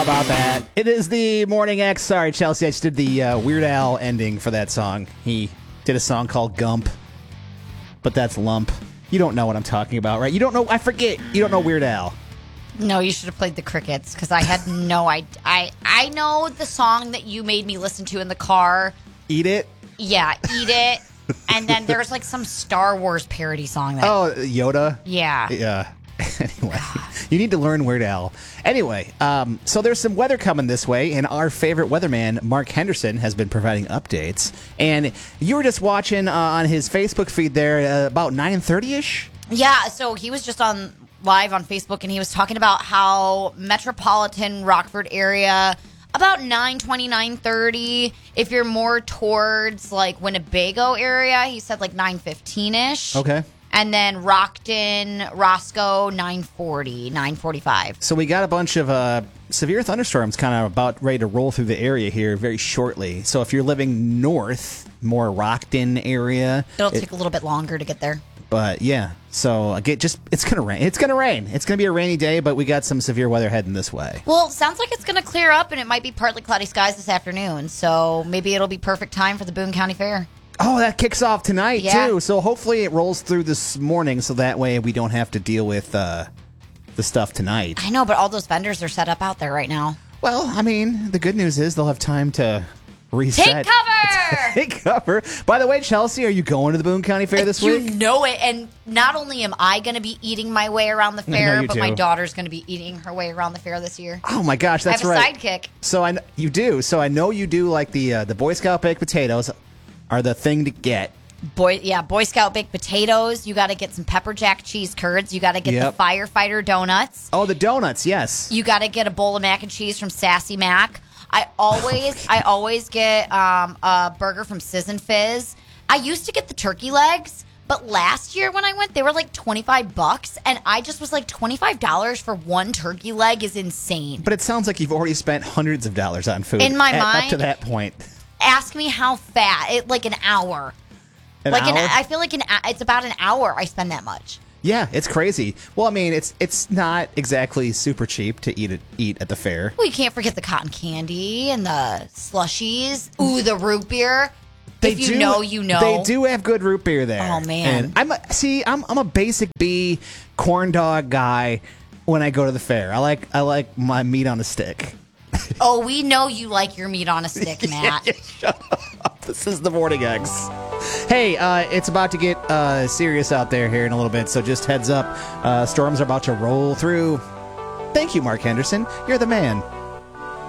About that. It is the Morning X. Sorry, Chelsea, I just did the Weird Al ending for that song. He did a song called Gump, but that's Lump. You don't know what I'm talking about, right? You don't know. I forget. You don't know Weird Al. No, you should have played the Crickets because I had no idea. I know the song that you made me listen to in the car. Eat It? Yeah, Eat It. And then there's like some Star Wars parody song. Yoda? Yeah. Yeah. Anyway, you need to learn Weird Al. Anyway, so there's some weather coming this way, and our favorite weatherman, Mark Henderson, has been providing updates. And you were just watching on his Facebook feed there about 9:30ish? Yeah, so he was just on live on Facebook, and he was talking about how metropolitan Rockford area, about 9:20, 9:30. If you're more towards like Winnebago area, he said like 9:15ish. Okay. And then Rockton, Roscoe, 9:40, 9:45. So we got a bunch of severe thunderstorms kind of about ready to roll through the area here very shortly. So if you're living north, more Rockton area, It'll take a little bit longer to get there. But yeah, so it's gonna rain. It's gonna rain. It's gonna be a rainy day, but we got some severe weather heading this way. Well, it sounds like it's going to clear up, and it might be partly cloudy skies this afternoon. So maybe it'll be perfect time for the Boone County Fair. Oh, that kicks off tonight, Yeah. too. So hopefully it rolls through this morning so that way we don't have to deal with the stuff tonight. I know, but all those vendors are set up out there right now. Well, I mean, the good news is they'll have time to reset. Take cover! Take cover. By the way, Chelsea, are you going to the Boone County Fair this week? You know it. And not only am I going to be eating my way around the I know fair, you but do. my daughter's going to be eating her way around the fair this year. Oh, my gosh, that's I have right. a sidekick. So you do. So I know you do like the Boy Scout baked potatoes are the thing to get. Boy Scout baked potatoes. You got to get some pepper jack cheese curds. You got to get Yep. the firefighter donuts. Oh, the donuts, yes. You got to get a bowl of mac and cheese from Sassy Mac. I always get a burger from Sizz and Fizz. I used to get the turkey legs, but last year when I went, they were like $25, and I just was like $25 for one turkey leg is insane. But it sounds like you've already spent hundreds of dollars on food. In my up mind- to that point. Ask me how fat. Like an hour. An like hour? I feel like it's about an hour I spend that much. Yeah, it's crazy. Well, I mean, it's not exactly super cheap to eat at the fair. Well, you can't forget the cotton candy and the slushies. Ooh, the root beer. If you know, you know. They do have good root beer there. Oh, man. And I'm a basic B corn dog guy when I go to the fair. I like my meat on a stick. Oh, we know you like your meat on a stick, Matt. Shut up. This is the Morning Eggs. Hey, it's about to get serious out there here in a little bit, so just heads up. Storms are about to roll through. Thank you, Mark Henderson. You're the man.